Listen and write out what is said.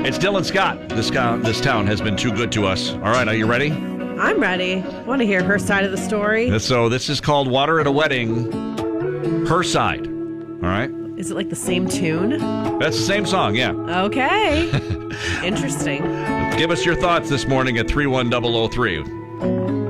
It's Dylan Scott. This town has been too good to us. All right, are you ready? I'm ready. Want to hear her side of the story? So this is called Water at a Wedding, Her Side. All right? Is it like the same tune? That's the same song, yeah. Okay. Interesting. Give us your thoughts this morning at 31003.